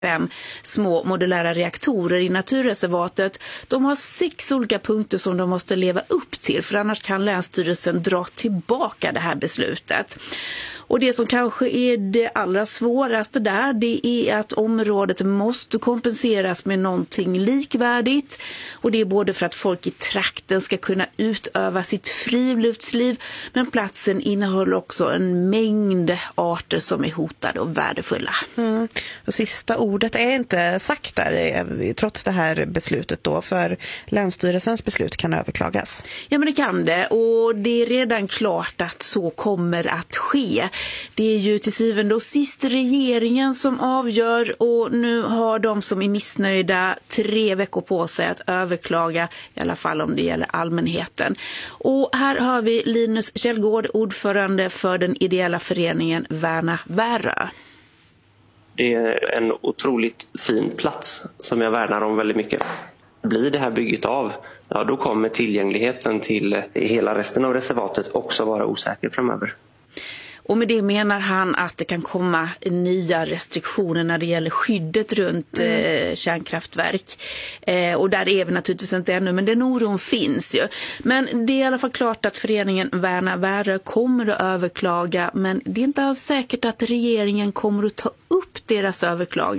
5 små modulära reaktorer i naturreservatet. De har 6 olika punkter som de måste leva upp till, för annars kan Länsstyrelsen dra tillbaka det här beslutet. Och det som kanske är det allra svåraste där, det är att området måste kompenseras med någonting likvärdigt. Och det är både för att folk i trakten ska kunna utöva sitt friluftsliv, men platsen innehåller också en mängd arter som är hotade och värdefulla. Och sista ordet är inte sagt där, trots det här beslutet då, för Länsstyrelsens beslut kan överklagas. Ja, men det kan det, och det är redan klart att så kommer att ske. Det är ju till syvende och sist regeringen som avgör, och nu har de som är missnöjda 3 veckor på sig att överklaga, i alla fall om det gäller allmänheten. Och här har vi Linus Källgård, ordförande för den ideella föreningen Värna Värö. Det är en otroligt fin plats som jag värnar om väldigt mycket. Blir det här bygget av, ja, då kommer tillgängligheten till hela resten av reservatet också vara osäker framöver. Och med det menar han att det kan komma nya restriktioner när det gäller skyddet runt kärnkraftverk. Och där är vi naturligtvis inte ännu, men den oron finns ju. Men det är i alla fall klart att föreningen Värna Värö kommer att överklaga, men det är inte alls säkert att regeringen kommer att ta upp deras överklagan.